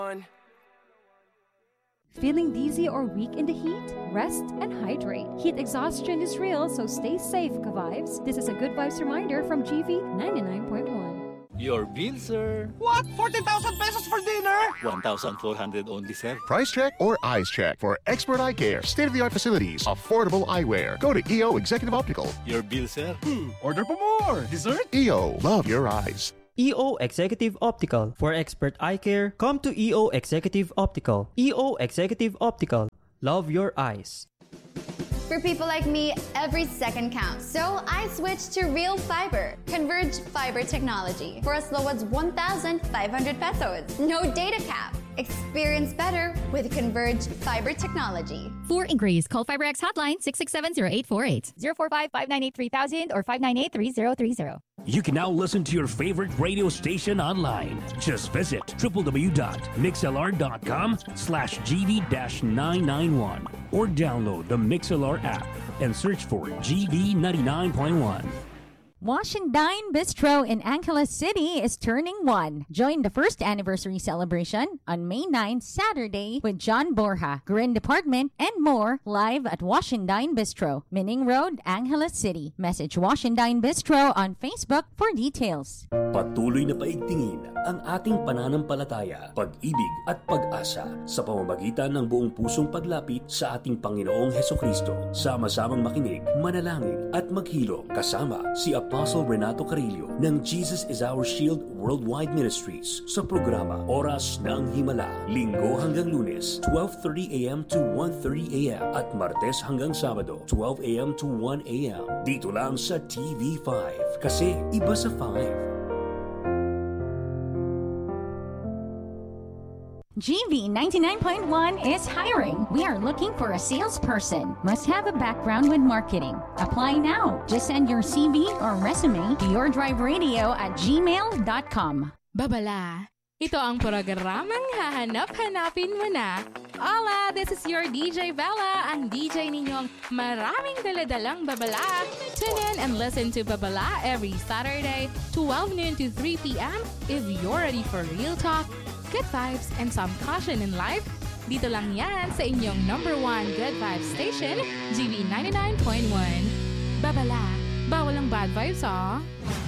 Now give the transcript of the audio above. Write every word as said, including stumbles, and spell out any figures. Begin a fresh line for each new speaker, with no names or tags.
Feeling dizzy or weak in the heat? Rest and hydrate. Heat exhaustion is real, so stay safe, ka-vibes. This is a Good Vibes reminder from G V ninety-nine point one.
Your bill, sir.
What? fourteen thousand pesos for dinner?
one thousand four hundred only, sir.
Price check or eyes check for expert eye care, state-of-the-art facilities, affordable eyewear. Go to E O Executive Optical.
Your bill, sir.
Hmm, order pa more. Dessert?
E O, love your eyes.
E O Executive Optical. For expert eye care, come to E O Executive Optical. E O Executive Optical. Love your eyes.
For people like me, every second counts. So I switched to Real Fiber, Converge Fiber Technology, for as low as one thousand five hundred pesos. No data cap. Experience better with Converge Fiber Technology.
For inquiries, call FiberX hotline six six seven zero eight four eight, zero four five, five nine eight, three thousand or five nine eight, three zero three zero.
You can now listen to your favorite radio station online. Just visit w w w dot mixlr.com slash gv-991 or download the MixLR app and search for G V ninety-nine point one.
Wash and Dine Bistro in Angeles City is turning one. Join the first anniversary celebration on May ninth, Saturday, with John Borja, Grin Department, and more live at Wash and Dine Bistro, Mining Road, Angeles City. Message Wash and Dine Bistro on Facebook for details.
Patuloy na paigtingin ang ating pananampalataya, pag-ibig at pag-asa sa pamamagitan ng buong pusong paglapit sa ating Panginoong Hesukristo. Sama-samang makinig, manalangin at maghilom kasama si Apostle Renato Carillo ng Jesus is Our Shield Worldwide Ministries sa programa Oras ng Himala, Linggo hanggang Lunes, twelve thirty a m to one thirty a m at Martes hanggang Sabado, twelve a m to one a m Dito lang sa T V five kasi iba sa five.
G V ninety-nine point one is hiring. We are looking for a salesperson. Must have a background with marketing. Apply now. Just send your C V or resume to yourdriveradio at gmail dot com.
Babala, ito ang programang hahanap-hanapin mo na. Hola, this is your D J Bella, ang D J ninyong maraming daladalang babala. Tune in and listen to Babala every Saturday, twelve noon to three p m if you're ready for real talk, good vibes, and some caution in life. Dito lang yan sa inyong number one good vibes station, G V ninety-nine point one. Babala, bawal ang bad vibes, ah.